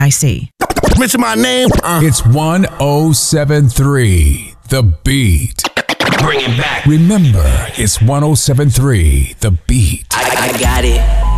I see. Mention my name. It's 1073 The Beat. Bring it back. Remember, it's 1073 The Beat. I got it.